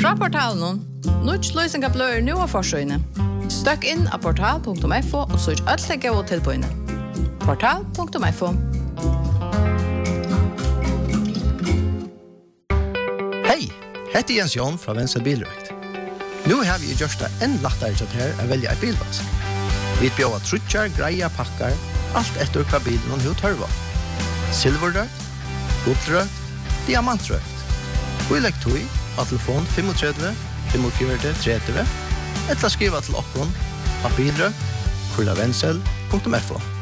Fra portalen, nødt løsninger blør nå av forsøgene. Støkk inn av portal.fo og søk alt legge og tilbøyene. Portal.fo. Hei, heter Jens Jon fra Venstre Bilrøkt. Nå har vi gjort det enn lettere til her å velge en bilvask. Vi bjør trutjar, greier, pakker, alt etter hva bilen og hva tørver. Silverrøkt, gullrøkt, diamantrøkt. Vi legger tog av telefon 35 45 30 eller skriva til okkon av bilrøkt, kurlavensel.fo.